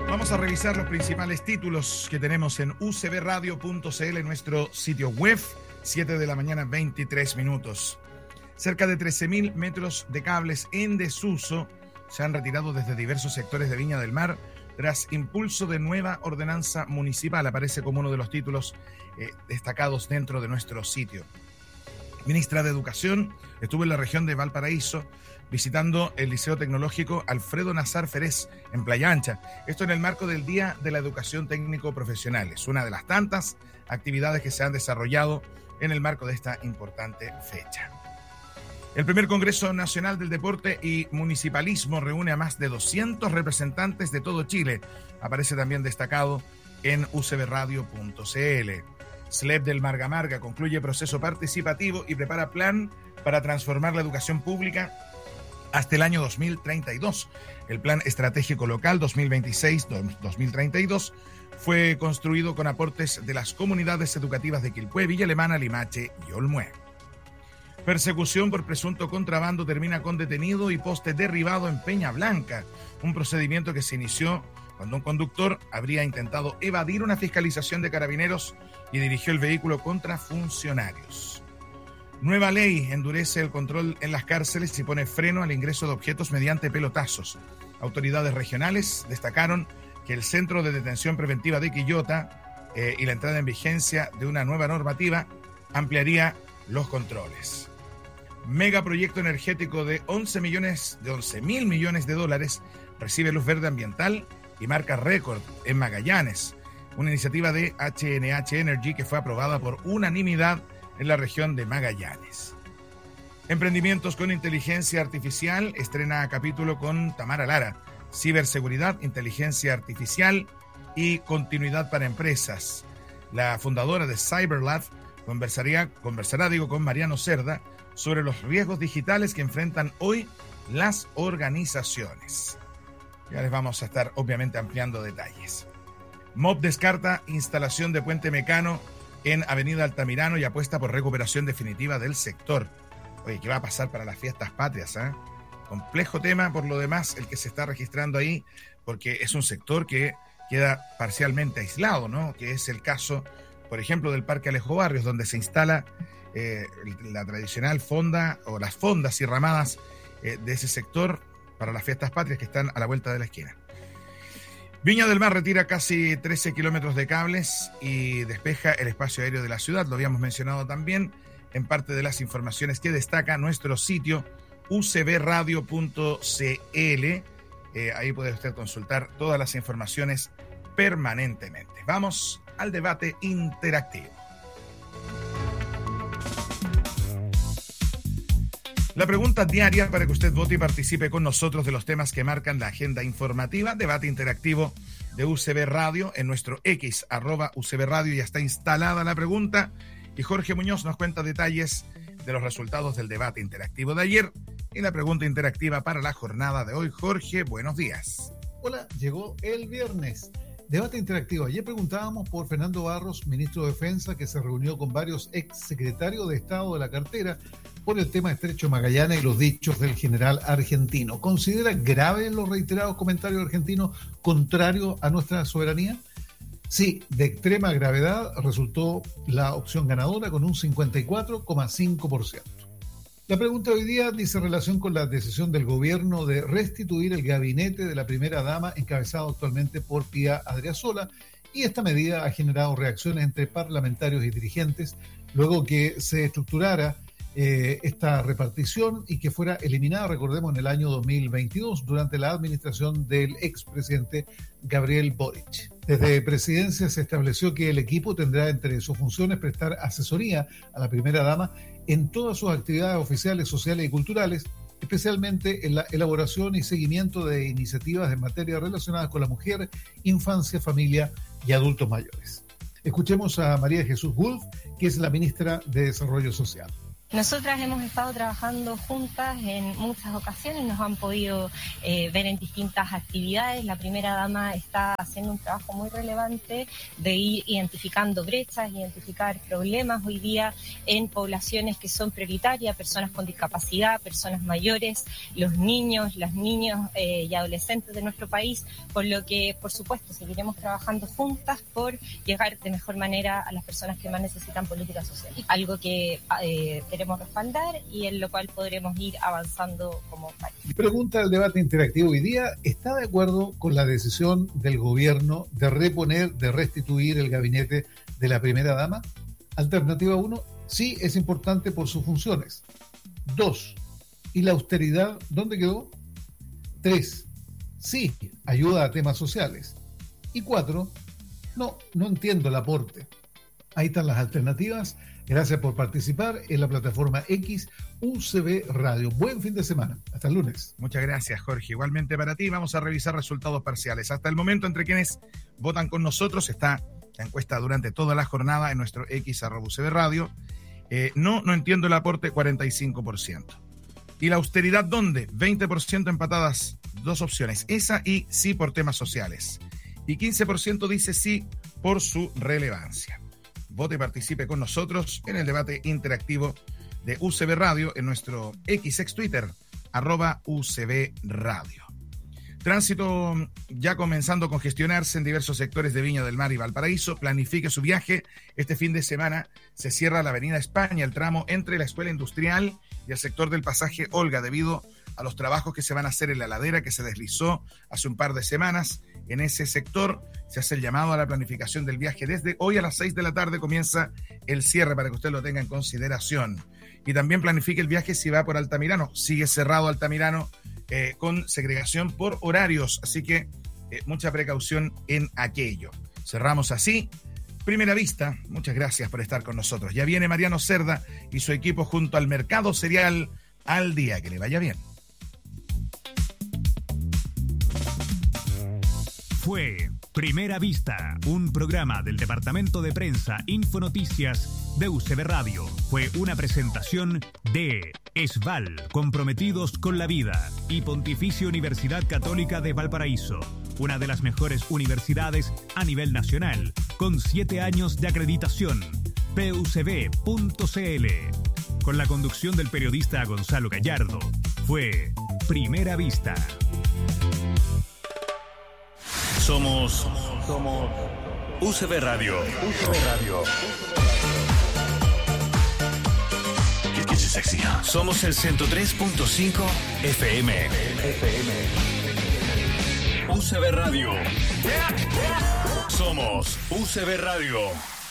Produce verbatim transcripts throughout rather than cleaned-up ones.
Vamos a revisar los principales títulos que tenemos en u c b radio punto c l, nuestro sitio web, siete de la mañana, veintitrés minutos. Cerca de trece mil metros de cables en desuso se han retirado desde diversos sectores de Viña del Mar tras impulso de nueva ordenanza municipal. Aparece como uno de los títulos eh, destacados dentro de nuestro sitio. Ministra de Educación estuvo en la región de Valparaíso visitando el Liceo Tecnológico Alfredo Nazar Ferez en Playa Ancha. Esto en el marco del Día de la Educación Técnico Profesional. Es una de las tantas actividades que se han desarrollado en el marco de esta importante fecha. El primer Congreso Nacional del Deporte y Municipalismo reúne a más de doscientos representantes de todo Chile. Aparece también destacado en u c b radio punto c l. S L E P del Marga Marga concluye proceso participativo y prepara plan para transformar la educación pública hasta el año dos mil treinta y dos. El Plan Estratégico Local dos mil veintiséis a dos mil treinta y dos fue construido con aportes de las comunidades educativas de Quilpué, Villa Alemana, Limache y Olmué. Persecución por presunto contrabando termina con detenido y poste derribado en Peña Blanca. Un procedimiento que se inició cuando un conductor habría intentado evadir una fiscalización de carabineros y dirigió el vehículo contra funcionarios. Nueva ley endurece el control en las cárceles y pone freno al ingreso de objetos mediante pelotazos. Autoridades regionales destacaron que el Centro de Detención Preventiva de Quillota eh, y la entrada en vigencia de una nueva normativa ampliaría los controles. Megaproyecto energético de once millones, de once mil millones de dólares recibe luz verde ambiental y marca récord en Magallanes. Una iniciativa de H N H Energy que fue aprobada por unanimidad en la región de Magallanes. Emprendimientos con inteligencia artificial estrena capítulo con Tamara Lara. Ciberseguridad, inteligencia artificial y continuidad para empresas. La fundadora de CyberLab conversaría, conversará digo, con Mariano Cerda sobre los riesgos digitales que enfrentan hoy las organizaciones. Ya les vamos a estar obviamente ampliando detalles. M O B descarta instalación de puente Mecano en Avenida Altamirano y apuesta por recuperación definitiva del sector. Oye, ¿qué va a pasar para las fiestas patrias? ¿eh? Complejo tema, por lo demás, el que se está registrando ahí, porque es un sector que queda parcialmente aislado, ¿no? Que es el caso, por ejemplo, del Parque Alejo Barrios, donde se instala eh, la tradicional fonda o las fondas y ramadas eh, de ese sector para las fiestas patrias que están a la vuelta de la esquina. Viña del Mar retira casi trece kilómetros de cables y despeja el espacio aéreo de la ciudad. Lo habíamos mencionado también en parte de las informaciones que destaca nuestro sitio u c b radio punto c l. Eh, ahí puede usted consultar todas las informaciones permanentemente. Vamos al debate interactivo. La pregunta diaria para que usted vote y participe con nosotros de los temas que marcan la agenda informativa. Debate interactivo de U C B Radio en nuestro X, arroba U C B Radio. Ya está instalada la pregunta y Jorge Muñoz nos cuenta detalles de los resultados del debate interactivo de ayer y la pregunta interactiva para la jornada de hoy. Jorge, buenos días. Hola, llegó el viernes. Debate interactivo. Ayer preguntábamos por Fernando Barros, ministro de Defensa, que se reunió con varios exsecretarios de Estado de la cartera por el tema Estrecho Magallanes y los dichos del general argentino. ¿Considera graves los reiterados comentarios argentinos contrarios a nuestra soberanía? Sí, de extrema gravedad resultó la opción ganadora con un cincuenta y cuatro coma cinco por ciento. La pregunta hoy día dice relación con la decisión del gobierno de restituir el gabinete de la primera dama encabezado actualmente por Pía Adriasola, y esta medida ha generado reacciones entre parlamentarios y dirigentes luego que se estructurara eh, esta repartición y que fuera eliminada, recordemos, en el año dos mil veintidós durante la administración del expresidente Gabriel Boric. Desde Presidencia se estableció que el equipo tendrá entre sus funciones prestar asesoría a la primera dama en todas sus actividades oficiales, sociales y culturales, especialmente en la elaboración y seguimiento de iniciativas en materia relacionadas con la mujer, infancia, familia y adultos mayores. Escuchemos a María Jesús Wolf, que es la ministra de Desarrollo Social. Nosotras hemos estado trabajando juntas en muchas ocasiones, nos han podido eh, ver en distintas actividades. La primera dama está haciendo un trabajo muy relevante de ir identificando brechas, identificar problemas hoy día en poblaciones que son prioritarias, personas con discapacidad, personas mayores, los niños, las niñas eh, y adolescentes de nuestro país, por lo que, por supuesto, seguiremos trabajando juntas por llegar de mejor manera a las personas que más necesitan políticas sociales. Algo que eh, queremos respaldar y en lo cual podremos ir avanzando como país. Pregunta del debate interactivo hoy día: ¿está de acuerdo con la decisión del gobierno de reponer, de restituir el gabinete de la primera dama? Alternativa uno, sí, es importante por sus funciones. Dos, ¿y la austeridad dónde quedó? Tres, sí, ayuda a temas sociales. Y cuatro, no, no entiendo el aporte. Ahí están las alternativas. Gracias por participar en la plataforma X U C B Radio. Buen fin de semana. Hasta el lunes. Muchas gracias, Jorge. Igualmente para ti. Vamos a revisar resultados parciales. Hasta el momento, entre quienes votan con nosotros, está la encuesta durante toda la jornada en nuestro X arroba U C B Radio. Eh, no, no entiendo el aporte, cuarenta y cinco por ciento. ¿Y la austeridad dónde? veinte por ciento empatadas, dos opciones. Esa y sí por temas sociales. Y quince por ciento dice sí por su relevancia. Vote y participe con nosotros en el debate interactivo de U C B Radio en nuestro X ex Twitter, arroba U C B Radio. Tránsito ya comenzando a congestionarse en diversos sectores de Viña del Mar y Valparaíso. Planifique su viaje. Este fin de semana se cierra la Avenida España, el tramo entre la Escuela Industrial y el sector del Pasaje Olga, debido a los trabajos que se van a hacer en la ladera que se deslizó hace un par de semanas. En ese sector se hace el llamado a la planificación del viaje. Desde hoy a las seis de la tarde comienza el cierre para que usted lo tenga en consideración. Y también planifique el viaje si va por Altamirano. Sigue cerrado Altamirano eh, con segregación por horarios, así que eh, mucha precaución en aquello. Cerramos así. Primera Vista, muchas gracias por estar con nosotros. Ya viene Mariano Cerda y su equipo junto al Mercado Cereal al día. Que le vaya bien. Fue Primera Vista, un programa del Departamento de Prensa Infonoticias de U C B Radio. Fue una presentación de ESVAL, comprometidos con la vida, y Pontificia Universidad Católica de Valparaíso, una de las mejores universidades a nivel nacional, con siete años de acreditación. P U C B punto C L. Con la conducción del periodista Gonzalo Gallardo. Fue Primera Vista. Somos, somos U C B Radio. U C B Radio. ¿Qué, qué es sexy? Somos el ciento tres punto cinco F M. F M. U C B Radio. Somos U C B Radio.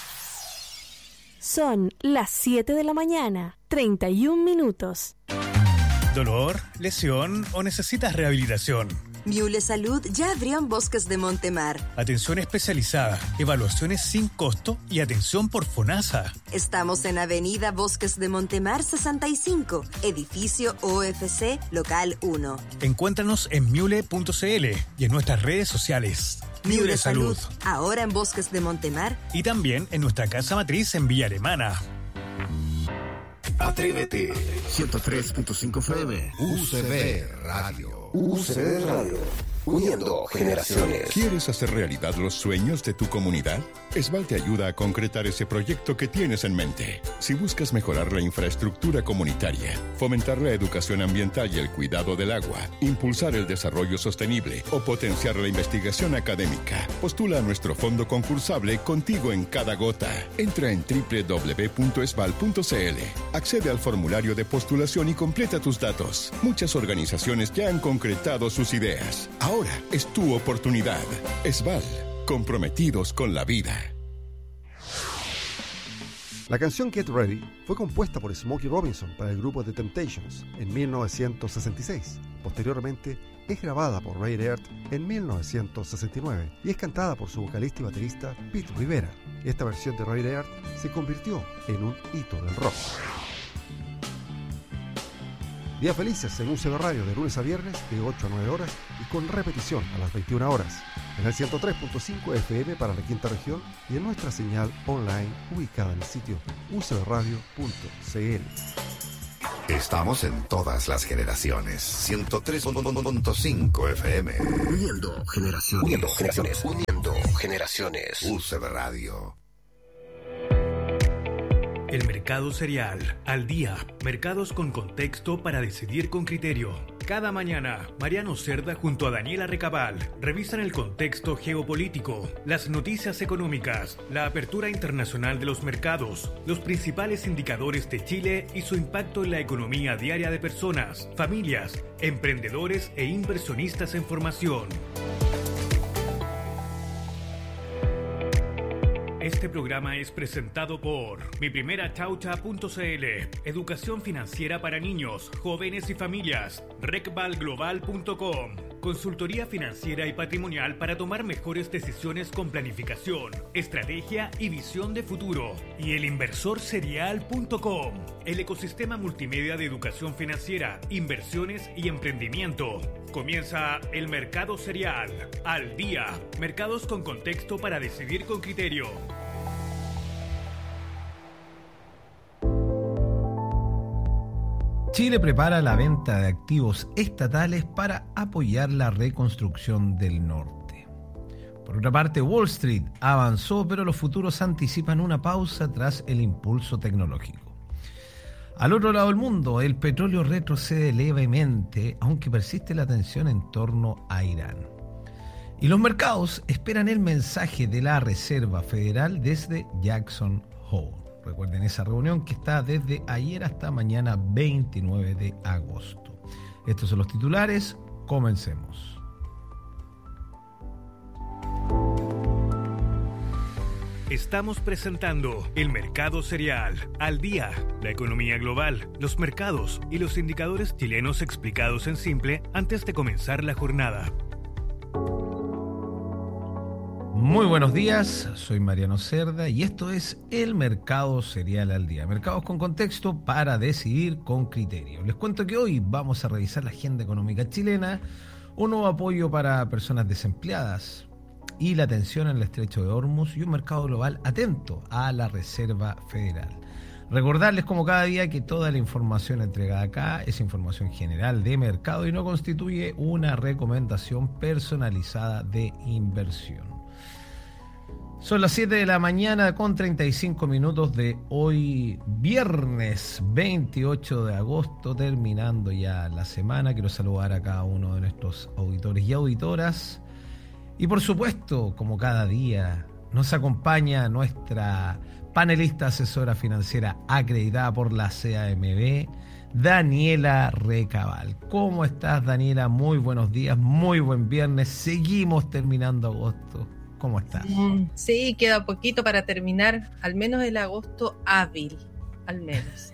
Son las siete de la mañana, treinta y un minutos. ¿Dolor, lesión o necesitas rehabilitación? Miule Salud ya abrió en Bosques de Montemar. Atención especializada, evaluaciones sin costo y atención por FONASA. Estamos en Avenida Bosques de Montemar sesenta y cinco, edificio O F C, local uno. Encuéntranos en miule punto c l y en nuestras redes sociales. Miule, Miule Salud, Salud, ahora en Bosques de Montemar. Y también en nuestra casa matriz en Villa Alemana. Atrévete, ciento tres punto cinco F M, U C B Radio. U C B Radio, uniendo generaciones. ¿Quieres hacer realidad los sueños de tu comunidad? ESVAL te ayuda a concretar ese proyecto que tienes en mente. Si buscas mejorar la infraestructura comunitaria, fomentar la educación ambiental y el cuidado del agua, impulsar el desarrollo sostenible o potenciar la investigación académica, postula a nuestro fondo concursable Contigo en Cada Gota. Entra en doble u doble u doble u punto esval punto c l, accede al formulario de postulación y completa tus datos. Muchas organizaciones ya han concretado sus ideas. Ahora es tu oportunidad. ESVAL, comprometidos con la vida. La canción Get Ready fue compuesta por Smokey Robinson para el grupo The Temptations en mil novecientos sesenta y seis. Posteriormente es grabada por Ray Earth en mil novecientos sesenta y nueve y es cantada por su vocalista y baterista Pete Rivera. Esta versión de Ray Earth se convirtió en un hito del rock. Días felices en U C B Radio de lunes a viernes de ocho a nueve horas y con repetición a las veintiuna horas en el ciento tres punto cinco F M para la quinta región y en nuestra señal online ubicada en el sitio u c b radio punto c l. Estamos en todas las generaciones. ciento tres punto cinco F M. Uniendo generaciones. Uniendo generaciones. Uniendo generaciones. U C B Radio. El mercado cereal, al día, mercados con contexto para decidir con criterio. Cada mañana, Mariano Cerda junto a Daniela Recabal revisan el contexto geopolítico, las noticias económicas, la apertura internacional de los mercados, los principales indicadores de Chile y su impacto en la economía diaria de personas, familias, emprendedores e inversionistas en formación. Este programa es presentado por mi primera chaucha punto c l, educación financiera para niños, jóvenes y familias, recval global punto com, consultoría financiera y patrimonial para tomar mejores decisiones con planificación, estrategia y visión de futuro, y el inversor serial punto com, el ecosistema multimedia de educación financiera, inversiones y emprendimiento. Comienza el mercado cereal, al día, mercados con contexto para decidir con criterio. Chile prepara la venta de activos estatales para apoyar la reconstrucción del norte. Por otra parte, Wall Street avanzó, pero los futuros anticipan una pausa tras el impulso tecnológico. Al otro lado del mundo, el petróleo retrocede levemente, aunque persiste la tensión en torno a Irán. Y los mercados esperan el mensaje de la Reserva Federal desde Jackson Hole. Recuerden esa reunión que está desde ayer hasta mañana veintinueve de agosto. Estos son los titulares. Comencemos. Estamos presentando el mercado cereal, al día, la economía global, los mercados y los indicadores chilenos explicados en simple antes de comenzar la jornada. Muy buenos días, soy Mariano Cerda y esto es el Mercado Cereal al Día. Mercados con contexto para decidir con criterio. Les cuento que hoy vamos a revisar la agenda económica chilena, un nuevo apoyo para personas desempleadas y la tensión en el estrecho de Hormuz y un mercado global atento a la Reserva Federal. Recordarles como cada día que toda la información entregada acá es información general de mercado y no constituye una recomendación personalizada de inversión. Son las siete de la mañana con treinta y cinco minutos de hoy, viernes veintiocho de agosto, terminando ya la semana. Quiero saludar a cada uno de nuestros auditores y auditoras. Y por supuesto, como cada día, nos acompaña nuestra panelista asesora financiera acreditada por la C A M B, Daniela Recabal. ¿Cómo estás, Daniela? Muy buenos días, muy buen viernes. Seguimos terminando agosto. ¿Cómo estás? Sí, queda poquito para terminar, al menos el agosto hábil, al menos.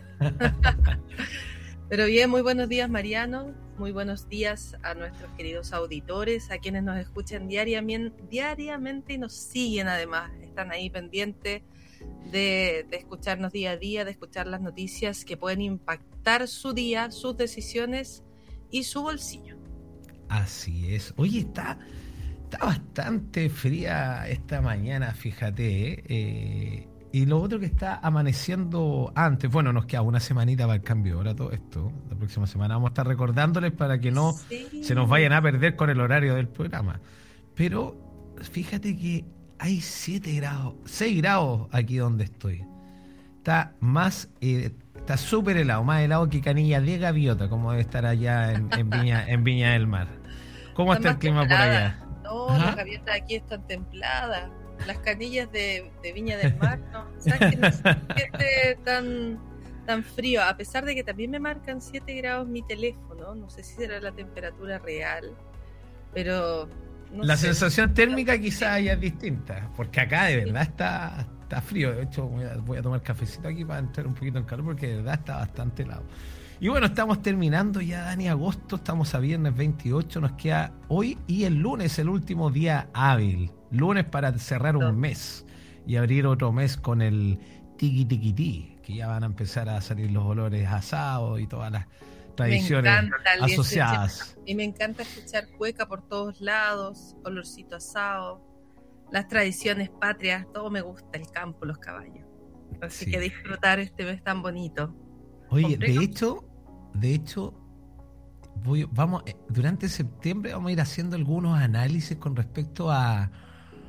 Pero bien, muy buenos días, Mariano, muy buenos días a nuestros queridos auditores, a quienes nos escuchan diariamente, diariamente y nos siguen además, están ahí pendientes de, de escucharnos día a día, de escuchar las noticias que pueden impactar su día, sus decisiones y su bolsillo. Así es. Oye, está... Está bastante fría esta mañana, fíjate, ¿eh? Eh, y lo otro que está amaneciendo antes, bueno, nos queda una semanita para el cambio, ahora todo esto, la próxima semana vamos a estar recordándoles para que no sí. se nos vayan a perder con el horario del programa. Pero fíjate que hay siete grados, seis grados aquí donde estoy. Está más, eh, está súper helado, más helado que canilla de gaviota, como debe estar allá en, en, Viña, en Viña del Mar. ¿Cómo está, está el clima templada. Por allá? No, ¿ah? Las gaviotas aquí están templadas. Las canillas de, de Viña del Mar, no. ¿Sabes que no es que esté tan, tan frío? A pesar de que también me marcan siete grados mi teléfono. No sé si será la temperatura real, pero... No la sé. sensación térmica quizás ya es distinta, porque acá de verdad está, está frío. De hecho, voy a, voy a tomar cafecito aquí para entrar un poquito en calor, porque de verdad está bastante helado. Y bueno, estamos terminando ya, Dani, agosto, estamos a viernes veintiocho, nos queda hoy y el lunes, el último día hábil. Lunes para cerrar un mes y abrir otro mes con el tiqui tiqui ti, que ya van a empezar a salir los olores asados y todas las tradiciones asociadas. Y me encanta escuchar cueca por todos lados, olorcito asado, las tradiciones patrias, todo me gusta, el campo, los caballos. Así sí. que disfrutar este mes tan bonito. Oye, de hecho... de hecho, voy, vamos durante septiembre vamos a ir haciendo algunos análisis con respecto a